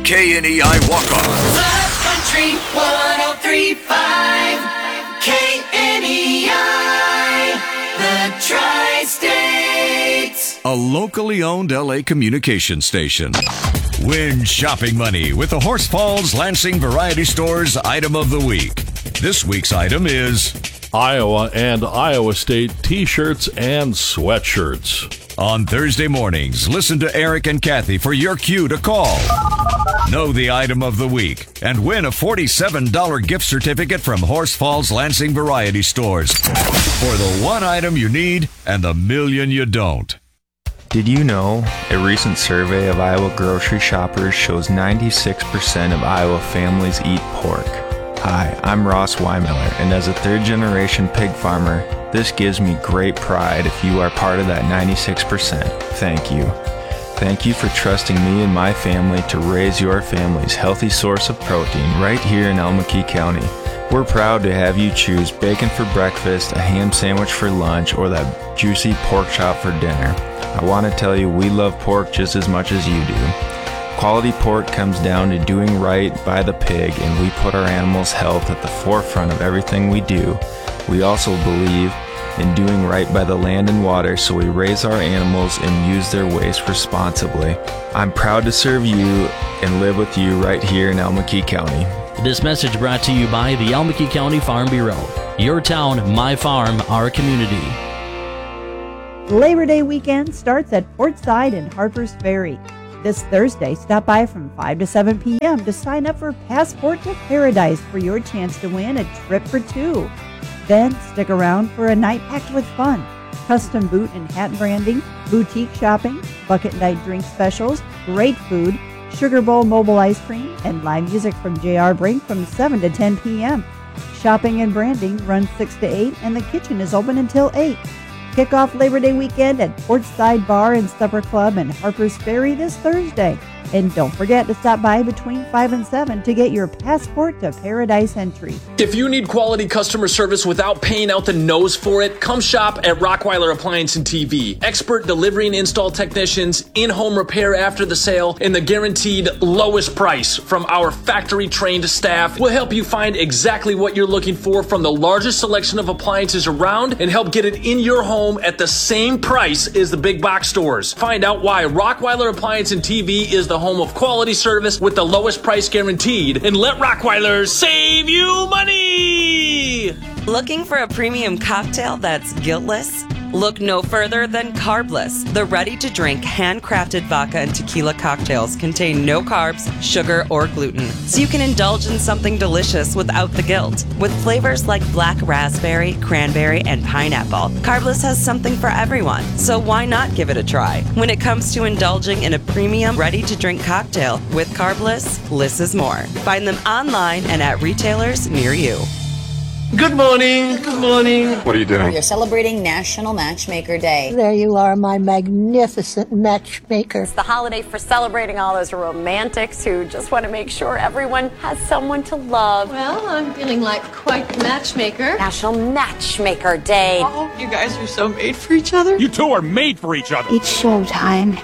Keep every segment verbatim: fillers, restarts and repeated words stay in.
K N E I walk-ons. Love Country one oh three point five K N E I, the Tri-States. A locally owned L A communication station. Win shopping money with the Horse Falls Lansing Variety Store's Item of the Week. This week's item is Iowa and Iowa State t-shirts and sweatshirts. On Thursday mornings, listen to Eric and Kathy for your cue to call. Know the item of the week and win a forty-seven dollars gift certificate from Horse Falls Lansing Variety Stores for the one item you need and the million you don't. Did you know a recent survey of Iowa grocery shoppers shows ninety-six percent of Iowa families eat pork? Hi, I'm Ross Weimiller, and as a third-generation pig farmer, this gives me great pride if you are part of that ninety-six percent. Thank you. Thank you for trusting me and my family to raise your family's healthy source of protein right here in Almaquee County. We're proud to have you choose bacon for breakfast, a ham sandwich for lunch, or that juicy pork chop for dinner. I want to tell you we love pork just as much as you do. Quality pork comes down to doing right by the pig, and we put our animals' health at the forefront of everything we do. We also believe in doing right by the land and water, so we raise our animals and use their waste responsibly. I'm proud to serve you and live with you right here in Almaquee County. This message brought to you by the Almaquee County Farm Bureau. Your town, my farm, our community. Labor Day weekend starts at Portside and Harpers Ferry. This Thursday, stop by from five to seven p.m. to sign up for Passport to Paradise for your chance to win a trip for two. Then stick around for a night packed with fun. Custom boot and hat branding, boutique shopping, bucket night drink specials, great food, Sugar Bowl mobile ice cream, and live music from J R. Brink from seven to ten p.m. Shopping and branding runs six to eight, and the kitchen is open until eight. Kick off Labor Day weekend at Portside Bar and Supper Club and Harpers Ferry this Thursday. And don't forget to stop by between five and seven to get your Passport to Paradise entry. If you need quality customer service without paying out the nose for it, come shop at Rockweiler Appliance and T V. Expert delivery and install technicians, in-home repair after the sale, and the guaranteed lowest price from our factory-trained staff will help you find exactly what you're looking for from the largest selection of appliances around and help get it in your home at the same price as the big box stores. Find out why Rockweiler Appliance and T V is the home of quality service with the lowest price guaranteed, and let Rockweiler save you money! Looking for a premium cocktail that's guiltless? Look no further than Carbless. The ready-to-drink, handcrafted vodka and tequila cocktails contain no carbs, sugar, or gluten, so you can indulge in something delicious without the guilt. With flavors like black raspberry, cranberry, and pineapple, Carbless has something for everyone, so why not give it a try? When it comes to indulging in a premium, ready-to-drink cocktail with Carbless, less is more. Find them online and at retailers near you. Good morning. Good morning. What are you doing? You're celebrating National Matchmaker Day. There you are, my magnificent matchmaker. It's the holiday for celebrating all those romantics who just want to make sure everyone has someone to love. Well, I'm feeling like quite the matchmaker. National Matchmaker Day. Oh, you guys are so made for each other. You two are made for each other. It's showtime.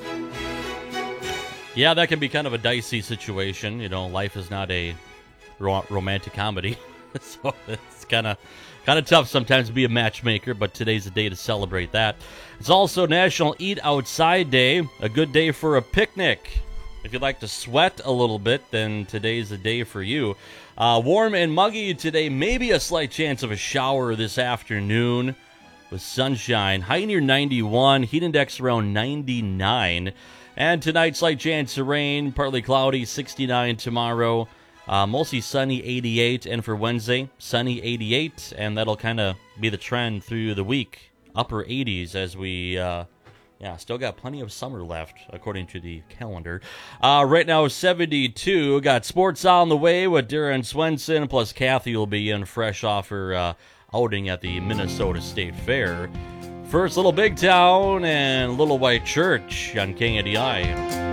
Yeah, that can be kind of a dicey situation. You know, life is not a ro- romantic comedy. So it's kind of kind of tough sometimes to be a matchmaker, but today's the day to celebrate that. It's also National Eat Outside Day, a good day for a picnic. If you like to sweat a little bit, then today's the day for you. Uh, warm and muggy today, maybe a slight chance of a shower this afternoon with sunshine. High near ninety-one, heat index around ninety-nine. And tonight, slight chance of rain, partly cloudy, sixty-nine tomorrow. Uh, mostly sunny, eighty-eight, and for Wednesday, sunny, eighty-eight, and that'll kind of be the trend through the week. Upper eighties as we, uh, yeah, still got plenty of summer left, according to the calendar. Uh, right now, seventy-two. Got sports on the way with Darren Swenson, plus Kathy will be in fresh off her uh, outing at the Minnesota State Fair. First, Little Big Town and Little White Church on K N D I.